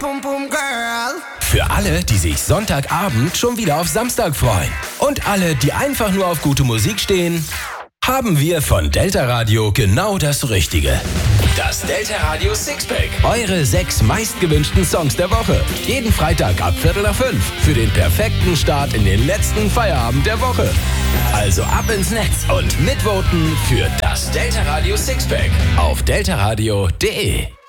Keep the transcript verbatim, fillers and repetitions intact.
Pum Pum Girl. Für alle, die sich Sonntagabend schon wieder auf Samstag freuen. Und alle, die einfach nur auf gute Musik stehen, haben wir von Delta Radio genau das Richtige. Das Delta Radio Sixpack. Eure sechs meistgewünschten Songs der Woche. Jeden Freitag ab Viertel nach fünf. Für den perfekten Start in den letzten Feierabend der Woche. Also ab ins Netz und mitvoten für das Delta Radio Sixpack auf deltaradio punkt de.